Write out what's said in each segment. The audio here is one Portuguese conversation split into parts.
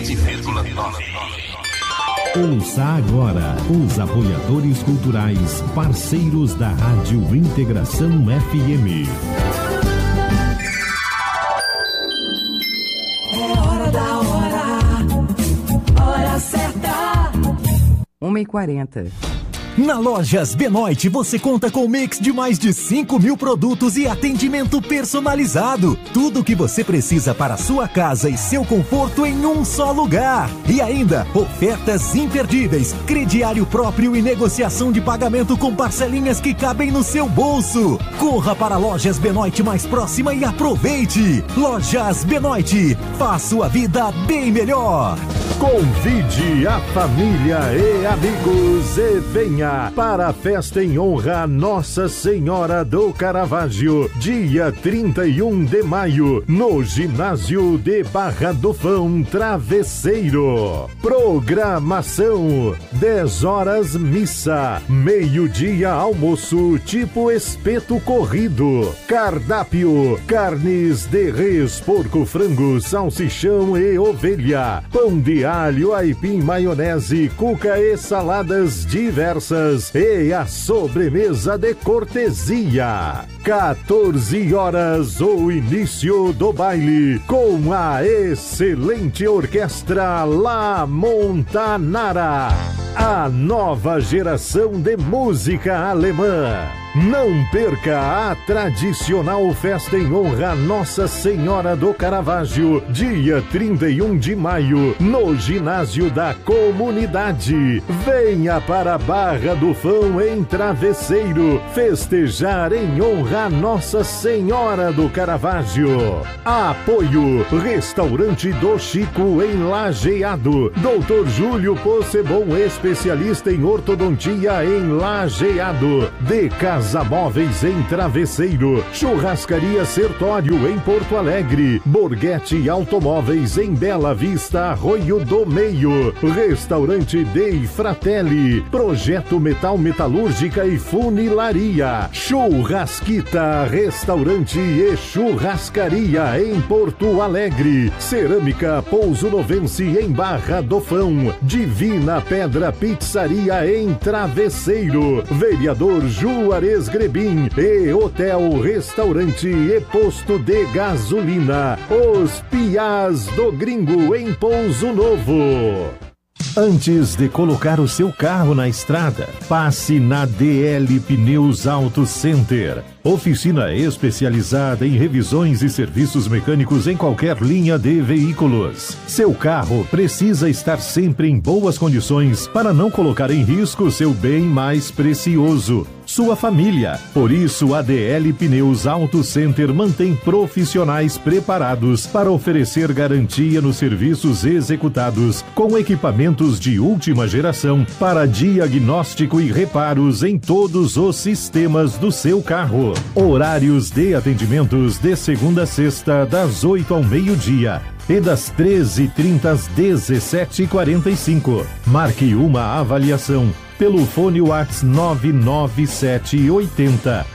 107,9. Ouça agora os apoiadores culturais, parceiros da Rádio Integração FM. É hora da hora certa. 1h40. Na Lojas Benoit você conta com um mix de mais de 5.000 produtos e atendimento personalizado. Tudo o que você precisa para a sua casa e seu conforto em um só lugar. E ainda, ofertas imperdíveis, crediário próprio e negociação de pagamento com parcelinhas que cabem no seu bolso. Corra para a Lojas Benoit mais próxima e aproveite. Lojas Benoit, faça sua vida bem melhor. Convide a família e amigos e venha para a festa em honra a Nossa Senhora do Caravaggio, dia 31 de maio, no ginásio de Barra do Fão, Travesseiro. Programação: 10 horas missa, meio-dia almoço tipo espeto corrido, cardápio: carnes de res, porco, frango, salsichão e ovelha, pão de alho, aipim, maionese, cuca e saladas diversas, e a sobremesa de cortesia. 14 horas, o início do baile com a excelente orquestra La Montanara, a nova geração de música alemã. Não perca a tradicional festa em honra a Nossa Senhora do Caravaggio, dia 31 de maio, no ginásio da comunidade. Venha para Barra do Fão, em Travesseiro, festejar em honra a Nossa Senhora do Caravaggio. Apoio: Restaurante do Chico, em Lajeado. Dr. Júlio Possebon, especialista em ortodontia, em Lajeado. De Casa Móveis, em Travesseiro. Churrascaria Sertório, em Porto Alegre. Borghetti Automóveis, em Bela Vista, Arroio do Meio. Restaurante Dei Fratelli. Projeto Metal Metalúrgica e Funilaria. Churrasquita, restaurante e churrascaria, em Porto Alegre. Cerâmica Pouso Novense, em Barra do Fão. Divina Pedra Pizzaria, em Travesseiro. Vereador Juarez Grebin e Hotel, Restaurante e Posto de Gasolina. Os Piás do Gringo, em Pouso Novo. Antes de colocar o seu carro na estrada, passe na DL Pneus Auto Center. Oficina especializada em revisões e serviços mecânicos em qualquer linha de veículos. Seu carro precisa estar sempre em boas condições para não colocar em risco seu bem mais precioso, sua família. Por isso, a DL Pneus Auto Center mantém profissionais preparados para oferecer garantia nos serviços executados, com equipamentos de última geração para diagnóstico e reparos em todos os sistemas do seu carro. Horários de atendimentos de segunda a sexta, das 8 ao meio-dia e das 13h30 às 17h45. Marque uma avaliação pelo fone WhatsApp 99780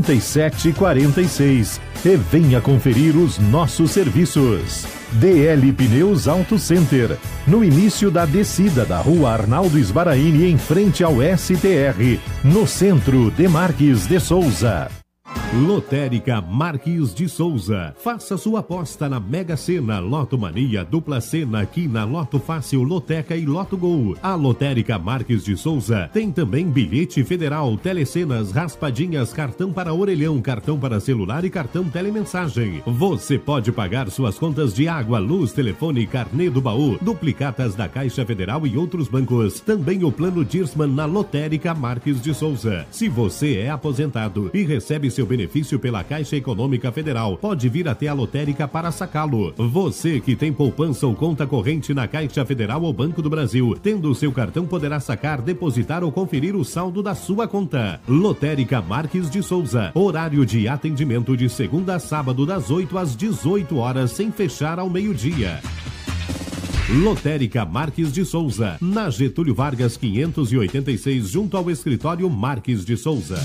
3746 e venha conferir os nossos serviços. DL Pneus Auto Center, no início da descida da Rua Arnaldo Sbaraini, em frente ao STR, no centro de Marques de Souza. Lotérica Marques de Souza. Faça sua aposta na Mega Sena, Loto Mania, Dupla Sena, Quina, Loto Fácil, Loteca e Loto Gol. A Lotérica Marques de Souza tem também bilhete federal, telecenas, raspadinhas, cartão para orelhão, cartão para celular e cartão telemensagem. Você pode pagar suas contas de água, luz, telefone, carnê do baú, duplicatas da Caixa Federal e outros bancos. Também o plano Dirsman na Lotérica Marques de Souza. Se você é aposentado e recebe seu benefício pela Caixa Econômica Federal, pode vir até a lotérica para sacá-lo. Você que tem poupança ou conta corrente na Caixa Federal ou Banco do Brasil, tendo o seu cartão, poderá sacar, depositar ou conferir o saldo da sua conta. Lotérica Marques de Souza. Horário de atendimento de segunda a sábado, das 8 às 18 horas, sem fechar ao meio-dia. Lotérica Marques de Souza, na Getúlio Vargas 586, junto ao escritório Marques de Souza.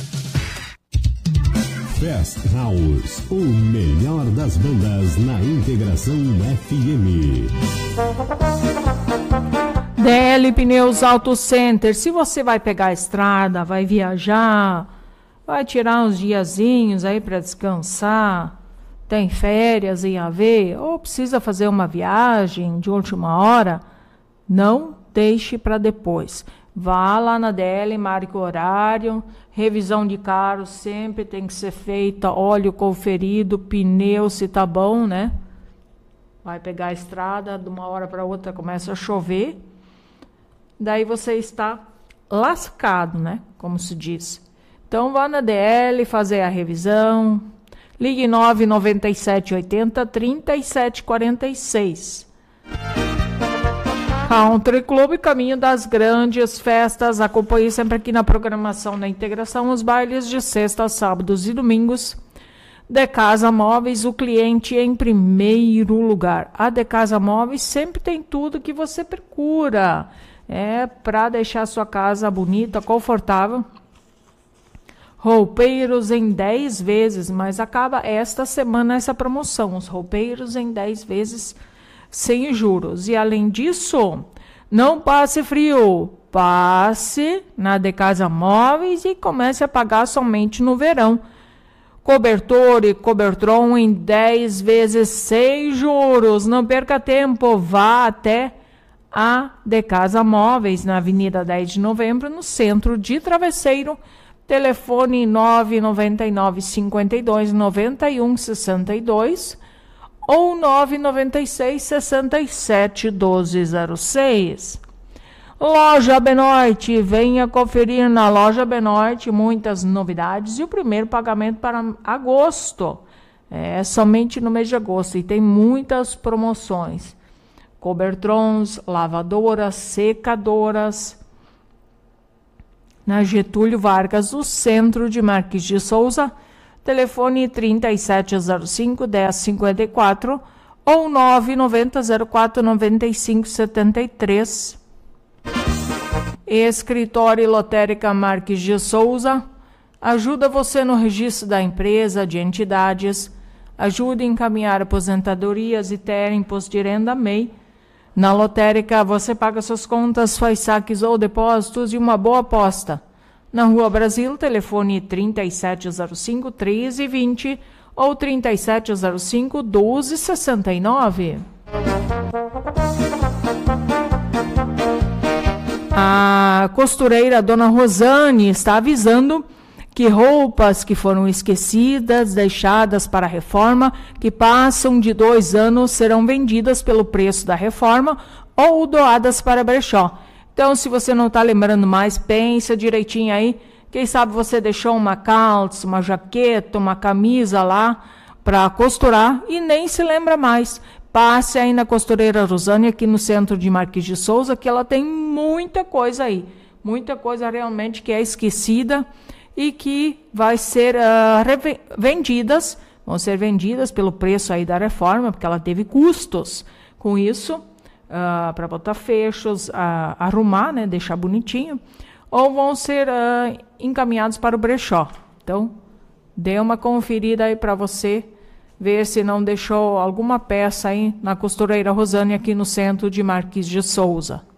Fast House, o melhor das bandas na Integração FM. DL Pneus Auto Center. Se você vai pegar a estrada, vai viajar, vai tirar uns diazinhos aí para descansar, tem férias em AV, ou precisa fazer uma viagem de última hora, não deixe para depois. Vá lá na DL, marque o horário, revisão de carro sempre tem que ser feita, óleo conferido, pneu se tá bom, né? Vai pegar a estrada, de uma hora para outra começa a chover, daí você está lascado, né? Como se diz. Então vá na DL fazer a revisão, ligue 99780 3746. Country Club, caminho das grandes festas. Acompanhe sempre aqui na programação da Integração os bailes de sexta, sábados e domingos. De Casa Móveis, o cliente em primeiro lugar. A De Casa Móveis sempre tem tudo que você procura. É para deixar a sua casa bonita, confortável. Roupeiros em 10 vezes, mas acaba esta semana essa promoção. Os roupeiros em 10 vezes sem juros. E além disso, não passe frio, passe na De Casa Móveis e comece a pagar somente no verão. Cobertor e cobertron em 10 vezes sem juros. Não perca tempo, vá até a De Casa Móveis, na Avenida 10 de Novembro, no centro de Travesseiro. Telefone 999 52 91 62 ou 996 67 1206. Loja Benoit, venha conferir na Loja Benoit muitas novidades e o primeiro pagamento para agosto. É somente no mês de agosto e tem muitas promoções. Cobertrons, lavadoras, secadoras. Na Getúlio Vargas, no centro de Marquês de Souza, telefone 3705-1054 ou 990-04-9573. Escritório Lotérica Marquês de Souza ajuda você no registro da empresa, de entidades, ajuda a encaminhar aposentadorias e ter imposto de renda MEI. Na lotérica, você paga suas contas, faz saques ou depósitos e uma boa aposta. Na Rua Brasil, telefone 3705-1320 ou 3705-1269. A costureira Dona Rosane está avisando que roupas que foram esquecidas, deixadas para a reforma, que passam de 2 anos, serão vendidas pelo preço da reforma ou doadas para brechó. Então, se você não está lembrando mais, pensa direitinho aí. Quem sabe você deixou uma calça, uma jaqueta, uma camisa lá para costurar e nem se lembra mais. Passe aí na costureira Rosane, aqui no centro de Marquês de Souza, que ela tem muita coisa aí. Muita coisa realmente que é esquecida e que vai ser vendidas, vão ser vendidas pelo preço aí da reforma, porque ela teve custos com isso, para botar fechos, arrumar, né, deixar bonitinho, ou vão ser encaminhados para o brechó. Então, dê uma conferida aí para você, ver se não deixou alguma peça aí na costureira Rosane, aqui no centro de Marquês de Souza.